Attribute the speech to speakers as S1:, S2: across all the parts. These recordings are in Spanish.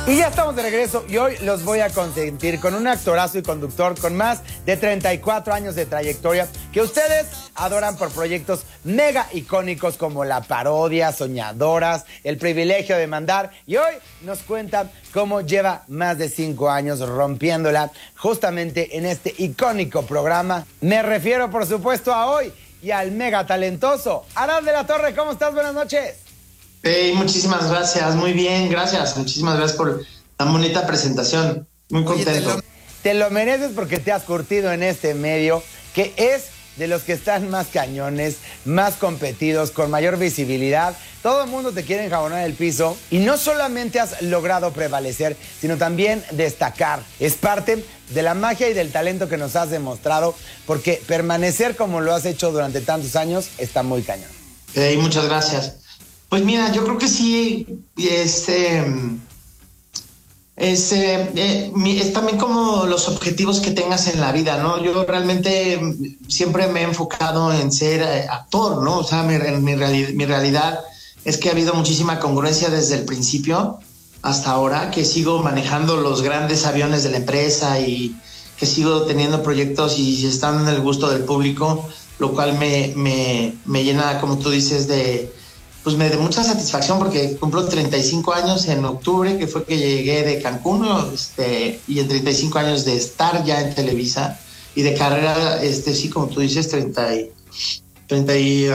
S1: Y ya estamos de regreso y hoy los voy a consentir con un actorazo y conductor con más de 34 años de trayectoria que ustedes adoran por proyectos mega icónicos como La Parodia, Soñadoras, El Privilegio de Mandar, y hoy nos cuentan cómo lleva más de 5 años rompiéndola justamente en este icónico programa. Me refiero por supuesto a hoy y al mega talentoso Arad de la Torre. ¿Cómo estás? Buenas noches.
S2: Hey, muchísimas gracias, muy bien, gracias. Muchísimas gracias por tan bonita presentación. Muy contento.
S1: Oye, te lo mereces porque te has curtido en este medio, que es de los que están más cañones, más competidos, con mayor visibilidad. Todo el mundo te quiere enjabonar el piso y no solamente has logrado prevalecer, sino también destacar. Es parte de la magia y del talento que nos has demostrado, porque permanecer como lo has hecho durante tantos años está muy cañón.
S2: Hey, muchas gracias. Pues mira, yo creo que sí, es también como los objetivos que tengas en la vida, ¿no? Yo realmente siempre me he enfocado en ser actor, ¿no? O sea, mi realidad es que ha habido muchísima congruencia desde el principio hasta ahora, que sigo manejando los grandes aviones de la empresa y que sigo teniendo proyectos y están en el gusto del público, lo cual me llena, como tú dices, de mucha satisfacción, porque cumplo 35 años en octubre, que fue que llegué de Cancún, y en 35 años de estar ya en Televisa y de carrera, sí, como tú dices, 33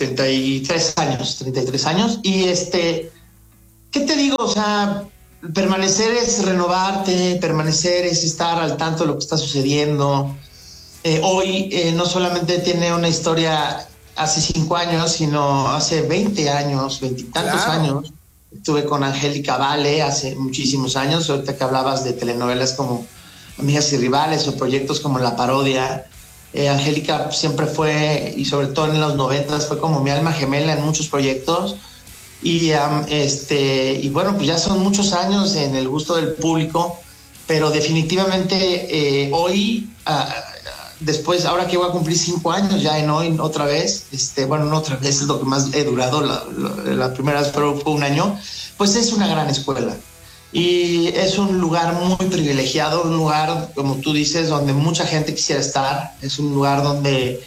S2: años. Y ¿qué te digo? O sea, permanecer es renovarte, permanecer es estar al tanto de lo que está sucediendo. Hoy no solamente tiene una historia hace 5 años, sino hace 20 años, 20 y tantos años. Estuve con Angélica Vale hace muchísimos años, ahorita que hablabas de telenovelas como Amigas y Rivales o proyectos como La Parodia. Angélica siempre fue, y sobre todo en los 90, fue como mi alma gemela en muchos proyectos. Y bueno, pues ya son muchos años en el gusto del público, pero definitivamente hoy... después, ahora que voy a cumplir 5 años ya en hoy, otra vez, bueno, no otra vez, es lo que más he durado, la primera vez fue 1 año, pues es una gran escuela. Y es un lugar muy privilegiado, un lugar, como tú dices, donde mucha gente quisiera estar. Es un lugar donde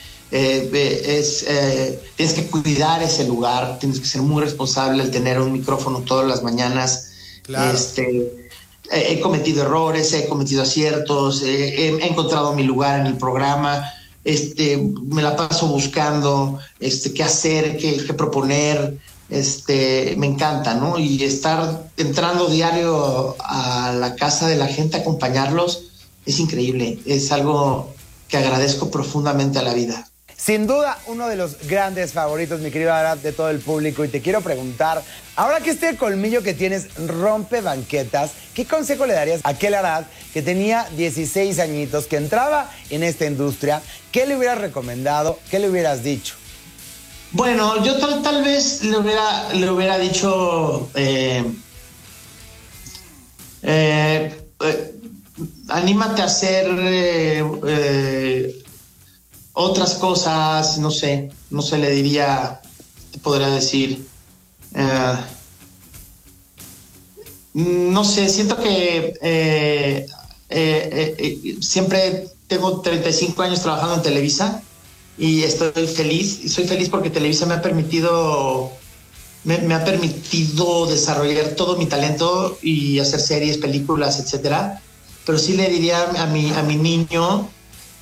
S2: tienes que cuidar ese lugar, tienes que ser muy responsable al tener un micrófono todas las mañanas. Claro. He cometido errores, he cometido aciertos, he encontrado mi lugar en el programa, me la paso buscando qué hacer, qué proponer, me encanta, ¿no? Y estar entrando diario a la casa de la gente, acompañarlos, es increíble, es algo que agradezco profundamente a la vida.
S1: Sin duda, uno de los grandes favoritos, mi querido Arad, de todo el público. Y te quiero preguntar, ahora que este colmillo que tienes rompe banquetas, ¿qué consejo le darías a aquel Arad que tenía 16 añitos, que entraba en esta industria? ¿Qué le hubieras recomendado? ¿Qué le hubieras dicho?
S2: Bueno, yo tal vez le hubiera dicho... anímate a hacer... otras cosas, no sé, le diría, te podría decir, no sé, siento que siempre tengo 35 años trabajando en Televisa y estoy feliz, y soy feliz porque Televisa me ha permitido desarrollar todo mi talento y hacer series, películas, etcétera, pero sí le diría a mi niño,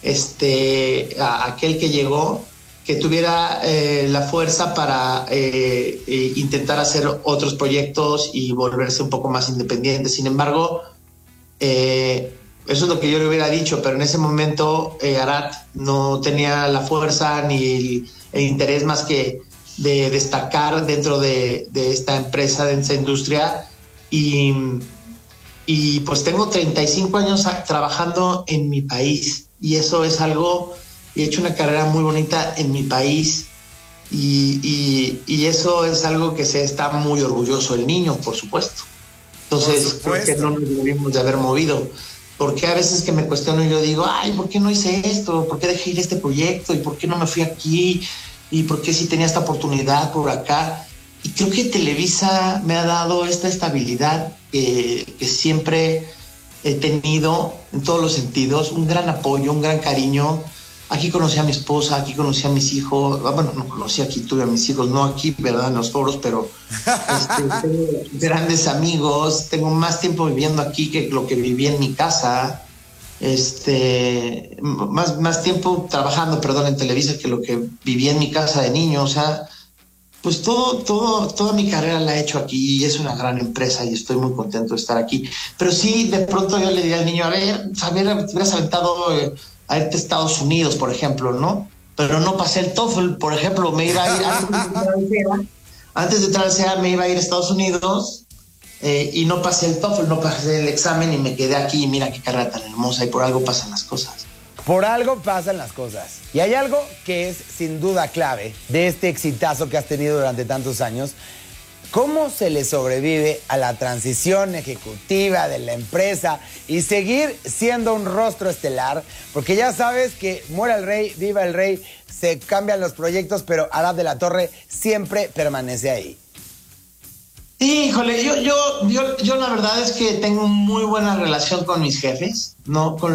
S2: a aquel que llegó, que tuviera la fuerza para intentar hacer otros proyectos y volverse un poco más independiente. Sin embargo, eso es lo que yo le hubiera dicho, pero en ese momento Arad no tenía la fuerza ni el interés más que de destacar dentro de esta empresa, de esta industria, y pues tengo 35 años trabajando en mi país. Y eso es algo, he hecho una carrera muy bonita en mi país y eso es algo que se está muy orgulloso el niño, por supuesto. Entonces, creo que no nos debimos de haber movido. Porque a veces que me cuestiono y yo digo, ay, ¿por qué no hice esto? ¿Por qué dejé ir este proyecto? ¿Y por qué no me fui aquí? ¿Y por qué si tenía esta oportunidad por acá? y creo que Televisa me ha dado esta estabilidad que siempre he tenido en todos los sentidos, un gran apoyo, un gran cariño. Aquí conocí a mi esposa, aquí conocí a mis hijos. Bueno, no conocí aquí, tuve a mis hijos, no aquí, ¿verdad? En los foros, pero tengo grandes amigos. Tengo más tiempo viviendo aquí que lo que viví en mi casa. Más tiempo trabajando, perdón, en Televisa que lo que viví en mi casa de niño. O sea, pues toda mi carrera la he hecho aquí y es una gran empresa y estoy muy contento de estar aquí. Pero sí, de pronto yo le diría al niño, a ver, te hubieras aventado a irte a Estados Unidos, por ejemplo, ¿no? Pero no pasé el TOEFL, por ejemplo, me iba a ir antes de entrar al CEA me iba a ir a Estados Unidos y no pasé el TOEFL, no pasé el examen y me quedé aquí. Mira qué carrera tan hermosa y por algo pasan las cosas.
S1: Por algo pasan las cosas. Y hay algo que es sin duda clave de este exitazo que has tenido durante tantos años. ¿Cómo se le sobrevive a la transición ejecutiva de la empresa y seguir siendo un rostro estelar? Porque ya sabes que muera el rey, viva el rey, se cambian los proyectos, pero Arad de la Torre siempre permanece ahí.
S2: Híjole, yo la verdad es que tengo muy buena relación con mis jefes, ¿no? Con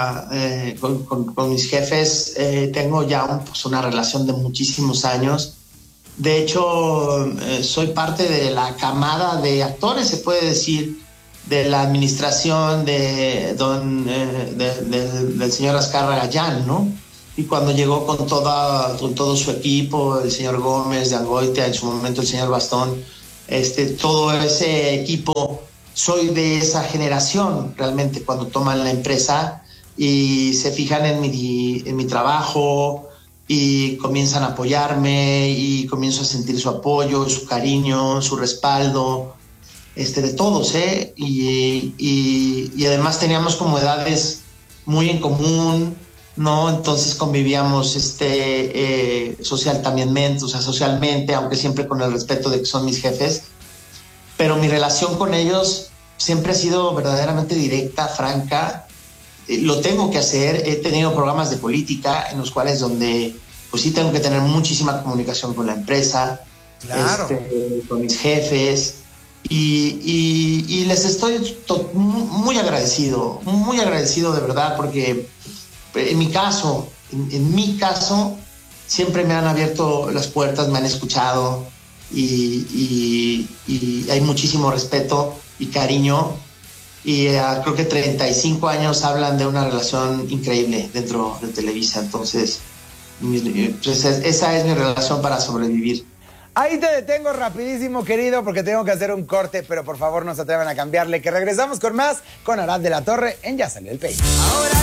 S2: mis jefes tengo ya una relación de muchísimos años. De hecho, soy parte de la camada de actores, se puede decir, de la administración del señor Azcárraga Gallán, ¿no? Y cuando llegó con todo su equipo, el señor Gómez de Algoitia, en su momento el señor Bastón, todo ese equipo, soy de esa generación realmente cuando toman la empresa y se fijan en mi trabajo y comienzan a apoyarme y comienzo a sentir su apoyo, su cariño, su respaldo, de todos, ¿eh? Y además teníamos como edades muy en común, ¿no? Entonces convivíamos socialmente, aunque siempre con el respeto de que son mis jefes, pero mi relación con ellos siempre ha sido verdaderamente directa, franca. Lo tengo que hacer, he tenido programas de política en los cuales donde pues sí tengo que tener muchísima comunicación con la empresa,
S1: claro,
S2: con mis jefes y les estoy muy agradecido de verdad, porque en mi caso siempre me han abierto las puertas, me han escuchado y hay muchísimo respeto y cariño. Y creo que 35 años hablan de una relación increíble dentro de Televisa. Entonces, pues esa es mi relación para sobrevivir.
S1: Ahí te detengo rapidísimo, querido, porque tengo que hacer un corte, pero por favor no se atrevan a cambiarle, que regresamos con más con Arad de la Torre en Ya Salió el Peine. Ahora